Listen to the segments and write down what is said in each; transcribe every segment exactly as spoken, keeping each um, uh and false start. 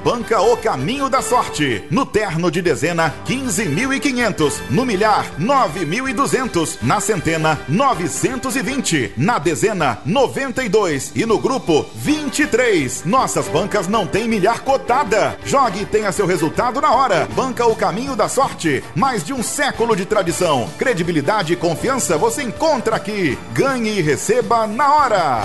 Banca O Caminho da Sorte. No terno de dezena, quinze mil e quinhentos. No milhar, nove mil e duzentos. Na centena, novecentos e vinte. Na dezena, noventa e dois. E no grupo, vinte e três. Nossas bancas não têm milhar cotada. Jogue e tenha seu resultado na hora. Banca O Caminho da Sorte. Mais de um século de tradição. Credibilidade e confiança você encontra aqui. Ganhe e receba na hora.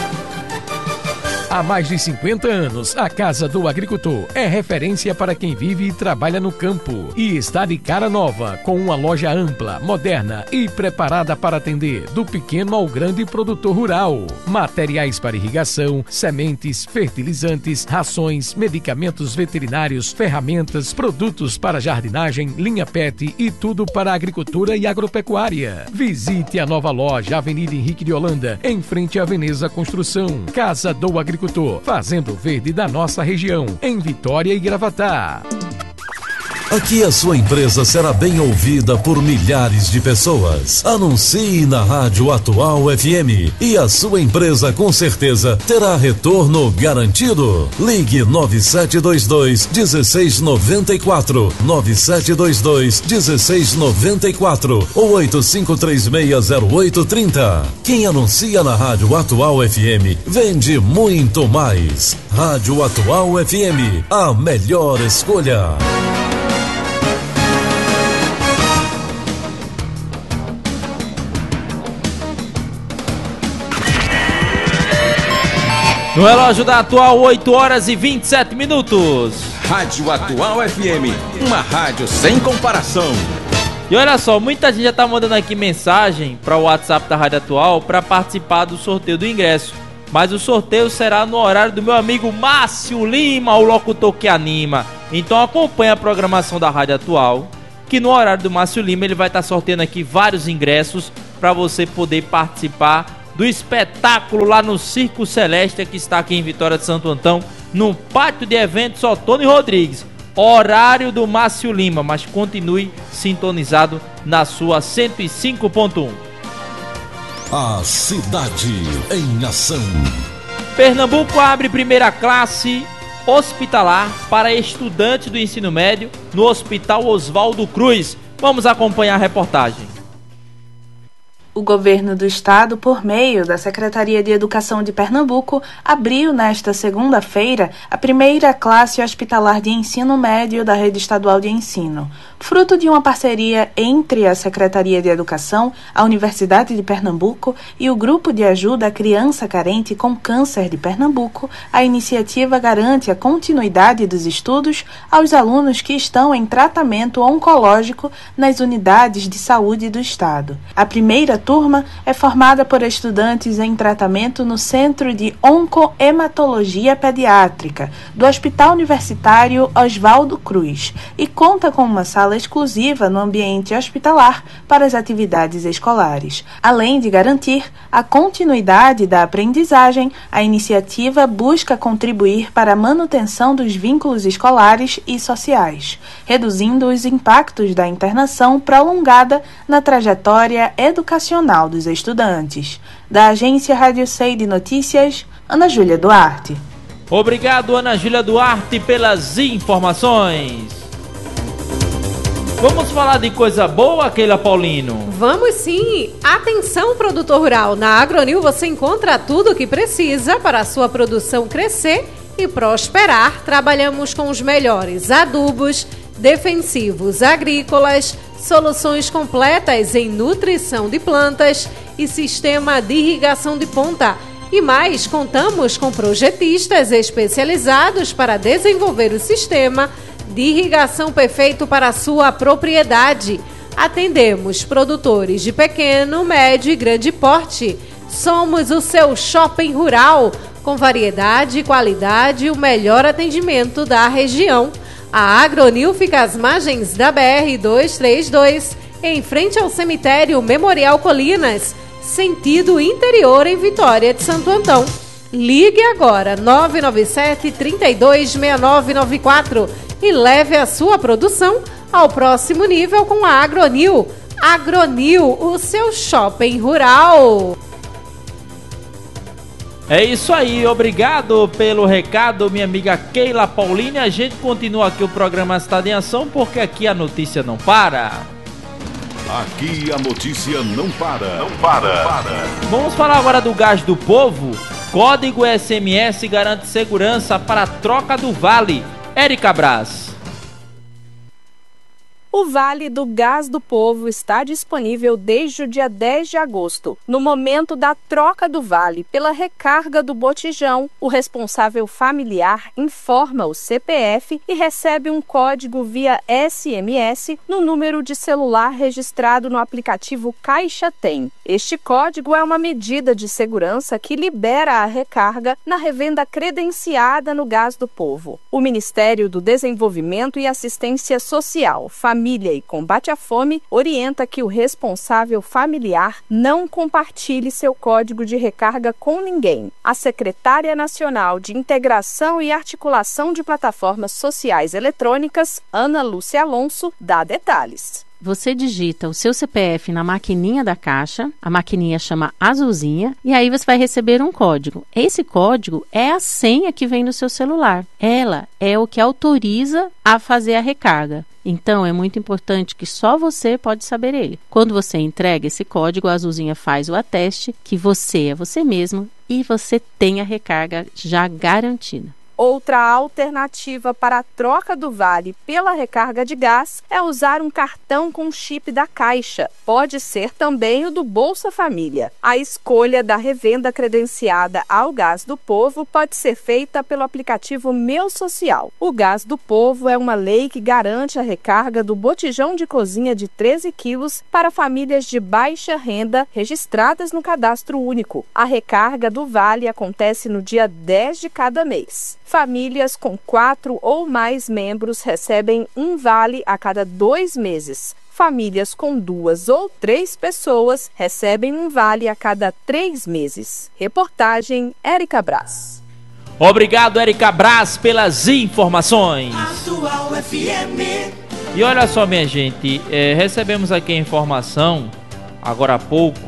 Há mais de cinquenta anos, a Casa do Agricultor é referência para quem vive e trabalha no campo e está de cara nova, com uma loja ampla, moderna e preparada para atender do pequeno ao grande produtor rural. Materiais para irrigação, sementes, fertilizantes, rações, medicamentos veterinários, ferramentas, produtos para jardinagem, linha pet e tudo para a agricultura e agropecuária. Visite a nova loja, Avenida Henrique de Holanda, em frente à Veneza Construção. Casa do Agricultor. Agricultor, fazendo verde da nossa região, em Vitória e Gravatá. Aqui a sua empresa será bem ouvida por milhares de pessoas. Anuncie na Rádio Atual F M e a sua empresa com certeza terá retorno garantido. Ligue nove sete dois dois, um seis nove quatro, nove sete dois dois, um seis nove quatro ou oito cinco três seis zero oito três zero. Quem anuncia na Rádio Atual F M vende muito mais. Rádio Atual F M, a melhor escolha. No relógio da Atual, oito horas e vinte e sete minutos. Rádio Atual F M, uma rádio sem comparação. E olha só, muita gente já tá mandando aqui mensagem para o WhatsApp da Rádio Atual para participar do sorteio do ingresso. Mas o sorteio será no horário do meu amigo Márcio Lima, o locutor que anima. Então acompanhe a programação da Rádio Atual, que no horário do Márcio Lima ele vai estar sorteando aqui vários ingressos para você poder participar do espetáculo lá no Circo Celeste, que está aqui em Vitória de Santo Antão, no pátio de eventos Otônio Rodrigues. Horário do Márcio Lima, mas continue sintonizado na sua cento e cinco ponto um. A cidade em ação. Pernambuco abre primeira classe hospitalar para estudantes do ensino médio no Hospital Oswaldo Cruz. Vamos acompanhar a reportagem. O governo do estado, por meio da Secretaria de Educação de Pernambuco, abriu nesta segunda-feira a primeira classe hospitalar de ensino médio da rede estadual de ensino. Fruto de uma parceria entre a Secretaria de Educação, a Universidade de Pernambuco e o Grupo de Ajuda à Criança Carente com Câncer de Pernambuco, a iniciativa garante a continuidade dos estudos aos alunos que estão em tratamento oncológico nas unidades de saúde do estado. A primeira turma é formada por estudantes em tratamento no Centro de Oncohematologia Pediátrica do Hospital Universitário Oswaldo Cruz e conta com uma sala exclusiva no ambiente hospitalar para as atividades escolares. Além de garantir a continuidade da aprendizagem, a iniciativa busca contribuir para a manutenção dos vínculos escolares e sociais, reduzindo os impactos da internação prolongada na trajetória educacional dos estudantes. Da agência Rádio Sei de Notícias, Ana Júlia Duarte. Obrigado, Ana Júlia Duarte, pelas informações. Vamos falar de coisa boa, Keila Paulino? Vamos sim! Atenção, produtor rural! Na Agronil você encontra tudo o que precisa para a sua produção crescer e prosperar. Trabalhamos com os melhores adubos, defensivos agrícolas, soluções completas em nutrição de plantas e sistema de irrigação de ponta. E mais, contamos com projetistas especializados para desenvolver o sistema de irrigação perfeito para a sua propriedade. Atendemos produtores de pequeno, médio e grande porte. Somos o seu shopping rural, com variedade, qualidade e o melhor atendimento da região. A Agronil fica às margens da B R duzentos e trinta e dois, em frente ao cemitério Memorial Colinas, sentido interior em Vitória de Santo Antão. Ligue agora nove nove sete, três dois, seis nove nove quatro e leve a sua produção ao próximo nível com a Agronil. Agronil, o seu shopping rural. É isso aí, obrigado pelo recado, minha amiga Keila Paulini. A gente continua aqui o programa Cidade em Ação, porque aqui a notícia não para. Aqui a notícia não para. Não para. Não para. Vamos falar agora do Gás do Povo. Código S M S garante segurança para a troca do vale. Érica Braz. O Vale do Gás do Povo está disponível desde o dia dez de agosto. No momento da troca do vale pela recarga do botijão, o responsável familiar informa o C P F e recebe um código via S M S no número de celular registrado no aplicativo Caixa Tem. Este código é uma medida de segurança que libera a recarga na revenda credenciada no Gás do Povo. O Ministério do Desenvolvimento e Assistência Social, Família e Combate à Fome orienta que o responsável familiar não compartilhe seu código de recarga com ninguém. A secretária nacional de Integração e Articulação de Plataformas Sociais Eletrônicas, Ana Lúcia Alonso, dá detalhes. Você digita o seu C P F na maquininha da caixa, a maquininha chama azulzinha, e aí você vai receber um código. Esse código é a senha que vem no seu celular. Ela é o que autoriza a fazer a recarga. Então, é muito importante que só você pode saber ele. Quando você entrega esse código, a azulzinha faz o ateste que você é você mesmo e você tem a recarga já garantida. Outra alternativa para a troca do vale pela recarga de gás é usar um cartão com chip da Caixa. Pode ser também o do Bolsa Família. A escolha da revenda credenciada ao Gás do Povo pode ser feita pelo aplicativo Meu Social. O Gás do Povo é uma lei que garante a recarga do botijão de cozinha de treze quilos para famílias de baixa renda registradas no Cadastro Único. A recarga do vale acontece no dia dez de cada mês. Famílias com quatro ou mais membros recebem um vale a cada dois meses. Famílias com duas ou três pessoas recebem um vale a cada três meses. Reportagem Érica Braz. Obrigado, Érica Braz, pelas informações. Atual F M. E olha só, minha gente, é, recebemos aqui a informação, agora há pouco,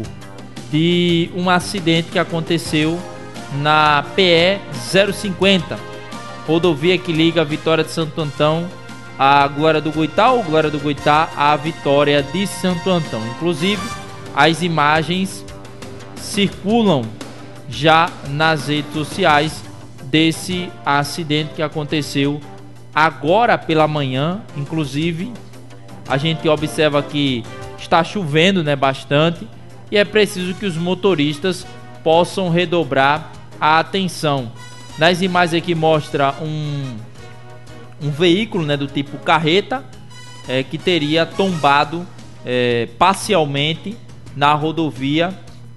de um acidente que aconteceu na P E zero cinquenta, rodovia que liga a Vitória de Santo Antão à Glória do Goitá ou Glória do Goitá à Vitória de Santo Antão. Inclusive, as imagens circulam já nas redes sociais desse acidente que aconteceu agora pela manhã. Inclusive, a gente observa que está chovendo, né, bastante, e é preciso que os motoristas possam redobrar a atenção. Nas imagens aqui mostra um, um veículo, né, do tipo carreta, é, que teria tombado é, parcialmente na rodovia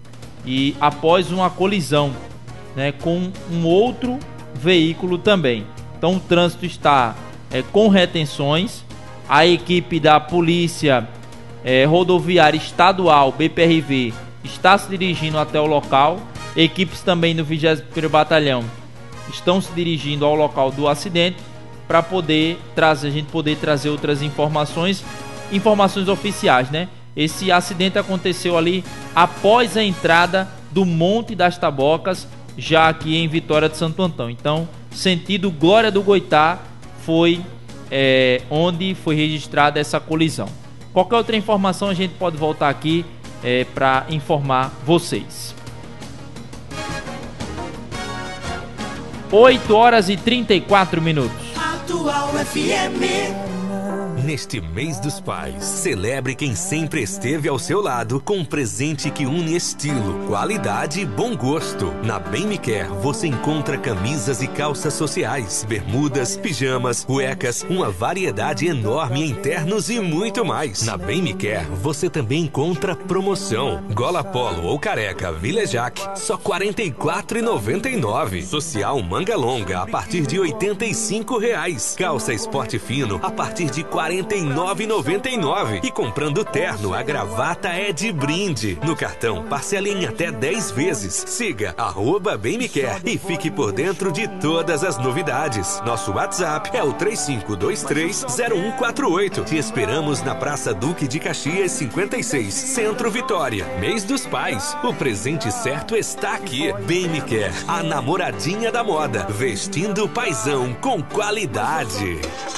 e após uma colisão, né, com um outro veículo também. Então o trânsito está é, com retenções. A equipe da Polícia é, Rodoviária Estadual, B P R V, está se dirigindo até o local. Equipes também do vigésimo primeiro Batalhão estão se dirigindo ao local do acidente para poder trazer, a gente poder trazer outras informações, informações oficiais, né? Esse acidente aconteceu ali após a entrada do Monte das Tabocas, já aqui em Vitória de Santo Antão. Então, sentido Glória do Goitá foi é, onde foi registrada essa colisão. Qualquer outra informação a gente pode voltar aqui é, para informar vocês. oito horas e trinta e quatro minutos. Atual F M. Neste mês dos pais, celebre quem sempre esteve ao seu lado com um presente que une estilo, qualidade e bom gosto. Na Bem Me Quer você encontra camisas e calças sociais, bermudas, pijamas, cuecas, uma variedade enorme em ternos e muito mais. Na Bem Me Quer você também encontra promoção. Gola polo ou careca Vilejac, só quarenta e quatro reais e noventa e nove centavos. Social manga longa a partir de oitenta e cinco reais. Calça esporte fino a partir de quarenta quarenta e nove reais e noventa e nove centavos. E comprando terno, a gravata é de brinde. No cartão, parcele em até dez vezes. Siga arroba Bem Me Quer e fique por dentro de todas as novidades. Nosso WhatsApp é o três cinco dois três zero um quatro oito. Te esperamos na Praça Duque de Caxias cinquenta e seis, Centro Vitória. Mês dos Pais. O presente certo está aqui. Bem Me Quer, a namoradinha da moda. Vestindo paizão com qualidade.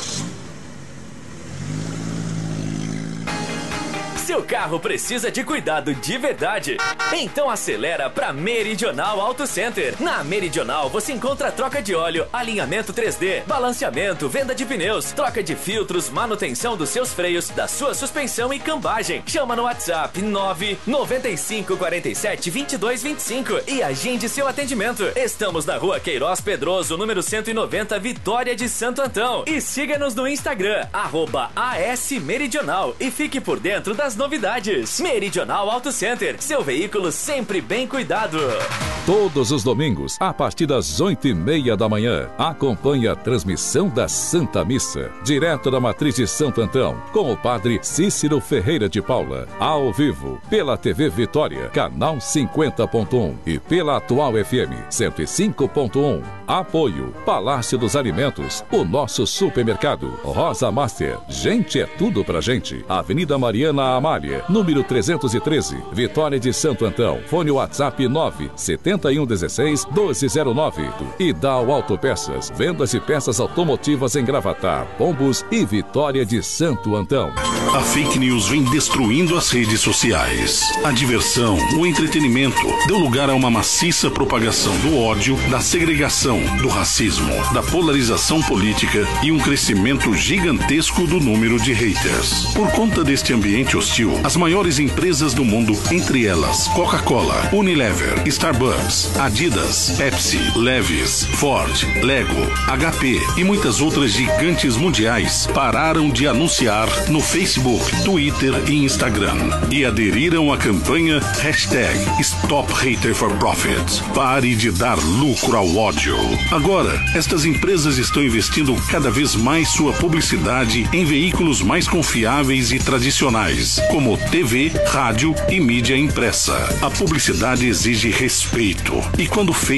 Seu carro precisa de cuidado de verdade? Então acelera para Meridional Auto Center. Na Meridional você encontra troca de óleo, alinhamento três D, balanceamento, venda de pneus, troca de filtros, manutenção dos seus freios, da sua suspensão e cambagem. Chama no WhatsApp nove nove cinco quatro sete dois dois dois cinco e agende seu atendimento. Estamos na Rua Queiroz Pedroso, número cento e noventa, Vitória de Santo Antão. E siga-nos no Instagram, arroba A S Meridional, e fique por dentro das novidades. Meridional Auto Center, seu veículo sempre bem cuidado. Todos os domingos, a partir das oito e meia da manhã, acompanhe a transmissão da Santa Missa, direto da Matriz de Santo Antão, com o padre Cícero Ferreira de Paula, ao vivo, pela T V Vitória, canal cinquenta ponto um e pela Atual F M cento e cinco ponto um. Apoio Palácio dos Alimentos, o nosso supermercado, Rosa Master, gente é tudo pra gente. Avenida Mariana Amália, número trezentos e treze, Vitória de Santo Antão. Fone WhatsApp nove sete um um seis doze zero nove. E Dal Autopeças, vendas e peças automotivas em Gravatar, Pombos e Vitória de Santo Antão. A fake news vem destruindo as redes sociais. A diversão, o entretenimento deu lugar a uma maciça propagação do ódio, da segregação, do racismo, da polarização política e um crescimento gigantesco do número de haters. Por conta deste ambiente hostil, as maiores empresas do mundo, entre elas Coca-Cola, Unilever, Starbucks, Adidas, Pepsi, Levi's, Ford, Lego, H P e muitas outras gigantes mundiais, pararam de anunciar no Facebook, Twitter e Instagram e aderiram à campanha hashtag Stop Hater for Profit. Pare de dar lucro ao ódio. Agora, estas empresas estão investindo cada vez mais sua publicidade em veículos mais confiáveis e tradicionais, como T V, rádio e mídia impressa. A publicidade exige respeito e quando feita